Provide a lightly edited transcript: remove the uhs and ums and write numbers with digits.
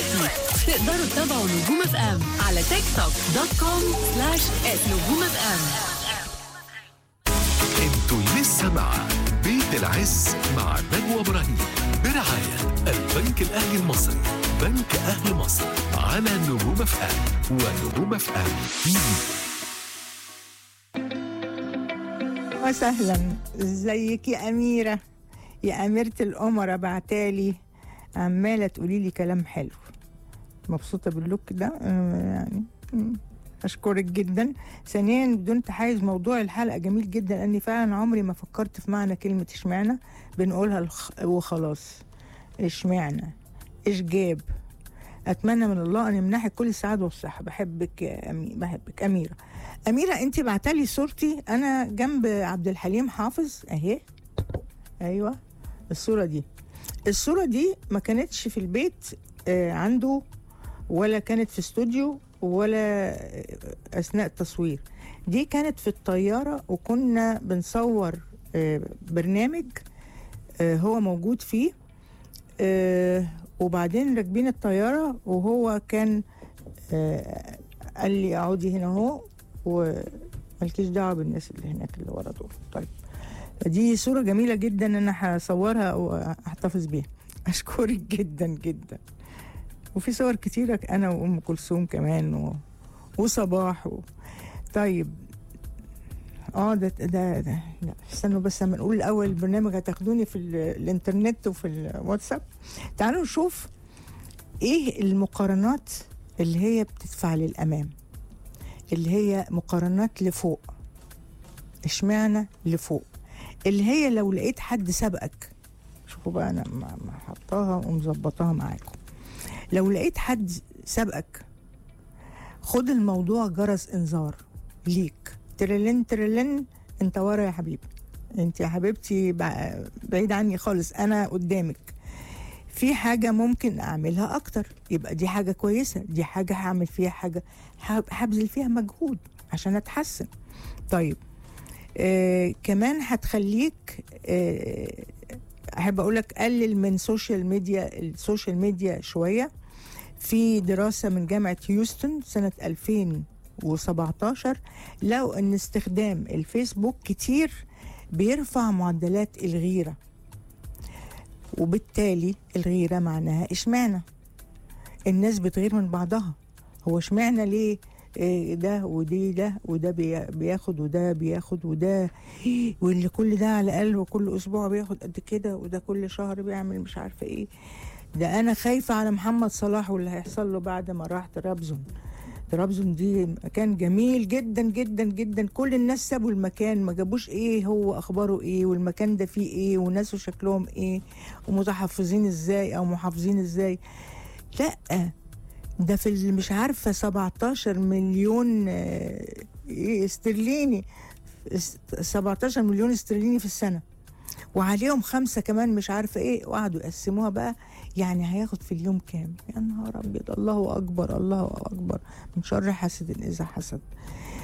دلوقتي تقدروا تتابعوا نجوم اف ام على تيك توك .com/نجوم اف ام. انتوا لسه مع بيت العز مع نجوى ابراهيم برعاية البنك الأهلي المصري. بنك أهل مصر على نجوم اف ام ونجوم اف ام تي في. وسهلا، ازيك يا أميرة؟ يا أميرة الأمراء بعتالي عمالة تقولي لي كلام حلو. مبسوطة باللوك ده يعني. أشكرك جدا. ثانيا بدون تحيز، موضوع الحلقة جميل جدا لأني فعلا عمري ما فكرت في معنى كلمة اشمعنى. بنقولها وخلاص. اشمعنى، ايش جاب. أتمنى من الله أن يمنحك كل السعادة والصحة. بحبك يا بحبك أميرة. أميرة أنت بعتالي صورتي أنا جنب عبد الحليم حافظ أهي. أيوة الصورة دي ما كانتش في البيت عنده، ولا كانت في استوديو، ولا أثناء التصوير. دي كانت في الطيارة وكنا بنصور برنامج هو موجود فيه. وبعدين راكبين الطيارة وهو كان قال لي اقعدي هنا اهو ومالكيش دعوة بالناس اللي هناك اللي ورا دول. طيب دي صورة جميلة جدا، انا هصورها واحتفظ بيها. اشكرك جدا جدا. وفي صور كتيرة انا وام كلثوم كمان وصباح طيب ده لا استنوا بس لما نقول الاول البرنامج. هتاخدوني في الانترنت وفي الواتساب. تعالوا نشوف ايه المقارنات اللي هي بتدفع للامام، اللي هي مقارنات لفوق. اشمعنى لفوق؟ اللي هي لو لقيت حد سبقك. شوفوا بقى انا حطاها ومظبطاها معاكم. لو لقيت حد سبقك خد الموضوع جرس انذار ليك. ترلن ترلن، انت ورا يا حبيبي، انت يا حبيبتي بعيد عني خالص، انا قدامك. في حاجة ممكن اعملها اكتر، يبقى دي حاجة كويسة. دي حاجة هعمل فيها حاجة، هبذل فيها مجهود عشان اتحسن. طيب كمان هتخليك احب اقولك قلل من السوشيال ميديا شوية. في دراسة من جامعة هيوستن سنة 2017 لو ان استخدام الفيسبوك كتير بيرفع معدلات الغيرة، وبالتالي الغيرة معناها اشمعنى. الناس بتغير من بعضها. هو اشمعنى ليه ده ودي ده وده بياخد وده بياخد وده، واللي كل ده على الأقل وكل أسبوع بياخد قد كده، وده كل شهر بيعمل مش عارفة ايه. ده أنا خايفة على محمد صلاح واللي هيحصل له بعد ما راح طرابزون دي مكان جميل جدا جدا جدا. كل الناس سابوا المكان، ما جابوش ايه هو اخباره ايه والمكان ده فيه ايه وناسه شكلهم ايه ومتحفظين ازاي او محافظين ازاي. لا ده في مش عارفة 17 مليون استرليني، 17 مليون استرليني في السنة، وعليهم 5 كمان مش عارفة ايه، وقعدوا يقسموها بقى. يعني هياخد في اليوم كام؟ يا نهار ابيض. الله اكبر الله اكبر من شر حاسد اذا حسد.